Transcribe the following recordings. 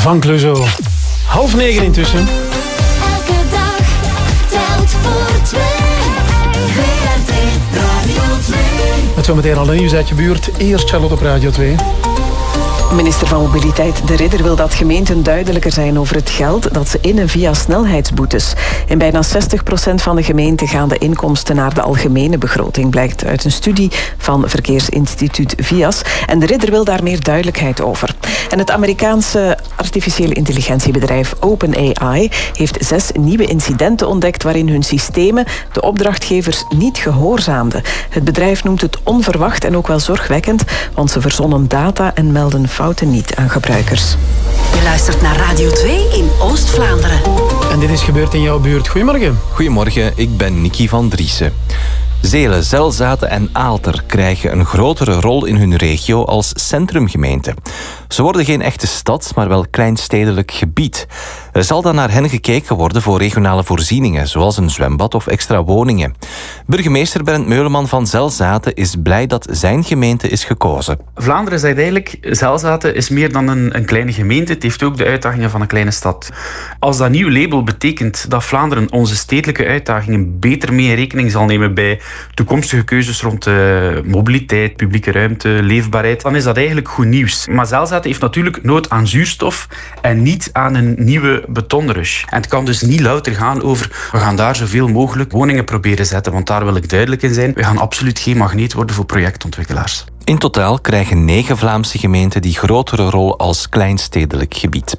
van Clouseau. 8:30 intussen. Elke dag telt voor twee. VRT Radio 2. Met zometeen al een nieuws uit je buurt. Eerst Charlotte op Radio 2. Minister van Mobiliteit De Ridder wil dat gemeenten duidelijker zijn over het geld dat ze innen via snelheidsboetes. In bijna 60% van de gemeenten gaan de inkomsten naar de algemene begroting, blijkt uit een studie van verkeersinstituut VIAS. En De Ridder wil daar meer duidelijkheid over. En het Amerikaanse artificiële intelligentiebedrijf OpenAI heeft 6 nieuwe incidenten ontdekt waarin hun systemen de opdrachtgevers niet gehoorzaamden. Het bedrijf noemt het onverwacht en ook wel zorgwekkend, want ze verzonnen data en melden fouten niet aan gebruikers. Je luistert naar Radio 2 in Oost-Vlaanderen. En dit is gebeurd in jouw buurt. Goedemorgen. Goedemorgen, ik ben Nicky van Driessen. Zelen, Zelzaten en Aalter krijgen een grotere rol in hun regio als centrumgemeente. Ze worden geen echte stad, maar wel kleinstedelijk gebied. Er zal dan naar hen gekeken worden voor regionale voorzieningen, zoals een zwembad of extra woningen. Burgemeester Bernd Meuleman van Zelzaten is blij dat zijn gemeente is gekozen. Vlaanderen zegt eigenlijk, Zelzaten is meer dan een kleine gemeente. Het heeft ook de uitdagingen van een kleine stad. Als dat nieuw label betekent dat Vlaanderen onze stedelijke uitdagingen beter mee in rekening zal nemen bij toekomstige keuzes rond mobiliteit, publieke ruimte, leefbaarheid, dan is dat eigenlijk goed nieuws. Maar Zelzaten heeft natuurlijk nood aan zuurstof en niet aan een nieuwe betonrush. En het kan dus niet louter gaan over we gaan daar zoveel mogelijk woningen proberen zetten, want daar wil ik duidelijk in zijn. We gaan absoluut geen magneet worden voor projectontwikkelaars. In totaal krijgen 9 Vlaamse gemeenten die grotere rol als kleinstedelijk gebied.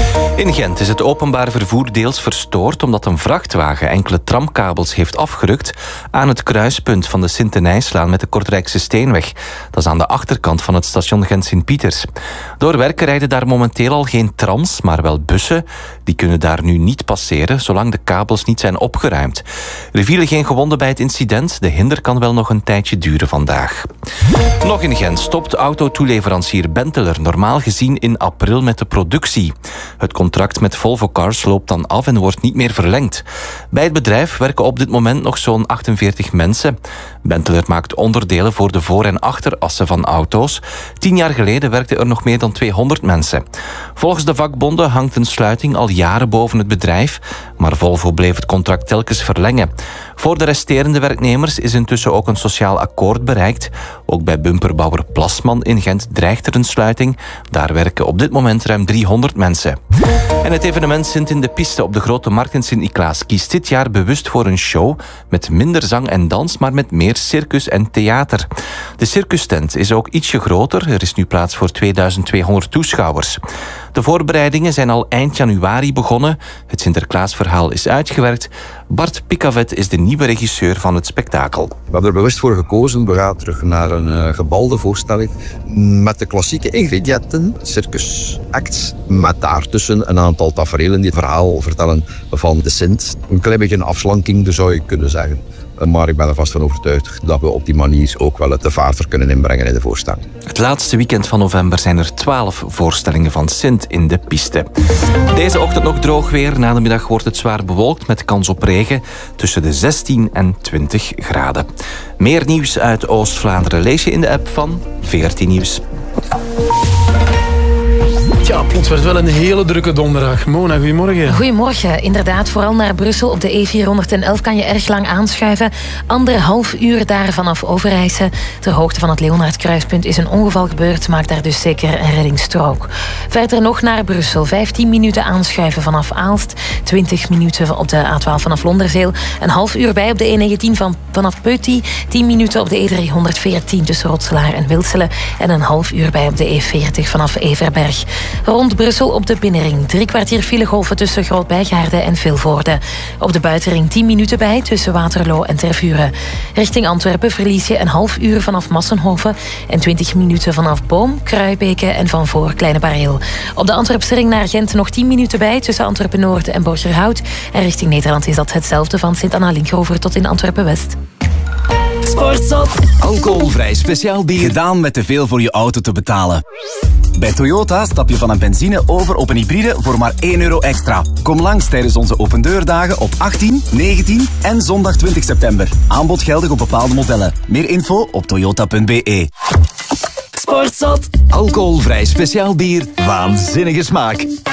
In Gent is het openbaar vervoer deels verstoord omdat een vrachtwagen enkele tramkabels heeft afgerukt aan het kruispunt van de Sint-Denijslaan met de Kortrijkse Steenweg. Dat is aan de achterkant van het station Gent-Sint-Pieters. Door werken rijden daar momenteel al geen trams, maar wel bussen. Die kunnen daar nu niet passeren, zolang de kabels niet zijn opgeruimd. Er vielen geen gewonden bij het incident. De hinder kan wel nog een tijdje duren vandaag. Nog in Gent stopt autotoeleverancier Benteler normaal gezien in april met de productie. Het contract met Volvo Cars loopt dan af en wordt niet meer verlengd. Bij het bedrijf werken op dit moment nog zo'n 48 mensen. Benteler maakt onderdelen voor de voor- en achterassen van auto's. 10 jaar geleden werkten er nog meer dan 200 mensen. Volgens de vakbonden hangt een sluiting al jaren boven het bedrijf, maar Volvo bleef het contract telkens verlengen. Voor de resterende werknemers is intussen ook een sociaal akkoord bereikt. Ook bij bumperbouwer Plasman in Gent dreigt er een sluiting. Daar werken op dit moment ruim 300 mensen. En het evenement Sint in de Piste op de Grote Markt in Sint-Niklaas kiest dit jaar bewust voor een show met minder zang en dans, maar met meer circus en theater. De circustent is ook ietsje groter. Er is nu plaats voor 2200 toeschouwers. De voorbereidingen zijn al eind januari begonnen. Het Sinterklaasverhaal is uitgewerkt. Bart Picavet is de nieuwe regisseur van het spektakel. We hebben er bewust voor gekozen. We gaan terug naar een gebalde voorstelling met de klassieke ingrediënten. Circusacts, met daartussen een aantal taferelen die het verhaal vertellen van de Sint. Een klein beetje een afslanking, zou je kunnen zeggen. Maar ik ben er vast van overtuigd dat we op die manier ook wel het de vaart kunnen inbrengen in de voorstelling. Het laatste weekend van november zijn er 12 voorstellingen van Sint in de Piste. Deze ochtend nog droog weer. Na de middag wordt het zwaar bewolkt met kans op regen tussen de 16 en 20 graden. Meer nieuws uit Oost-Vlaanderen lees je in de app van VRT Nieuws. Ja, plots werd wel een hele drukke donderdag. Mona, goedemorgen. Goedemorgen. Inderdaad, vooral naar Brussel op de E411 kan je erg lang aanschuiven. 1,5 uur daar vanaf Overijse. Ter hoogte van het Leonhardkruispunt is een ongeval gebeurd. Maak daar dus zeker een reddingsstrook. Verder nog naar Brussel. 15 minuten aanschuiven vanaf Aalst. 20 minuten op de A12 vanaf Londerzeel. Een half uur bij op de E19 vanaf Peuty. 10 minuten op de E314 tussen Rotselaar en Wilselen. En een half uur bij op de E40 vanaf Everberg. Rond Brussel op de binnenring 3 kwartier filegolven tussen Groot-Bijgaarde en Vilvoorde. Op de buitenring 10 minuten bij tussen Waterloo en Tervuren. Richting Antwerpen verlies je een half uur vanaf Massenhoven en 20 minuten vanaf Boom, Kruibeke en van voor Kleine Bareel. Op de Antwerpse ring naar Gent nog 10 minuten bij tussen Antwerpen-Noord en Borgerhout. En richting Nederland is dat hetzelfde van Sint-Anna-Linkeroever tot in Antwerpen-West. Sportzot. Alcoholvrij speciaal bier. Gedaan met te veel voor je auto te betalen. Bij Toyota stap je van een benzine over op een hybride voor maar €1 extra. Kom langs tijdens onze opendeurdagen op 18, 19 en zondag 20 september. Aanbod geldig op bepaalde modellen. Meer info op toyota.be. Sportzot. Alcoholvrij speciaal bier. Waanzinnige smaak.